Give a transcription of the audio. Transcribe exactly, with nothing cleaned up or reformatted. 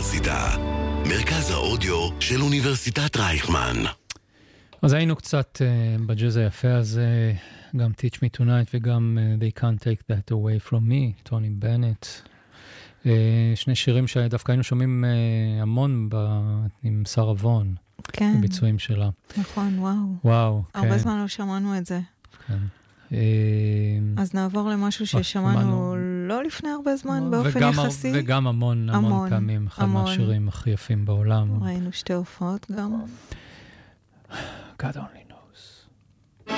האוניברסיטה. מרכז האודיו של אוניברסיטת רייכמן. אז היינו קצת uh, בג'אז היפה הזה, גם Teach Me Tonight וגם uh, They Can't Take That Away From Me, טוני בנט. Uh, שני שירים שדווקא היינו שומעים uh, המון ב... עם שרה וון. כן. בביצועים שלה. נכון, וואו. וואו, כן. הרבה זמן לא שמענו את זה. כן. אז נעבור למשהו ששמענו לא לפני הרבה זמן, באופן יחסי. וגם המון, המון פעמים, אחד מהשירים הכי יפים בעולם. ראינו שתי הופעות גם. God only